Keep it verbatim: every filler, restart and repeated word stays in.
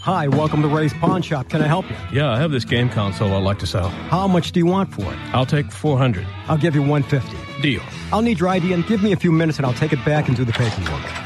Hi, welcome to Ray's Pawn Shop. Can I help you? Yeah, I have this game console I'd like to sell. How much do you want for it? I'll take four hundred. I'll give you one hundred fifty. Deal. I'll need your I D and give me a few minutes and I'll take it back and do the paperwork.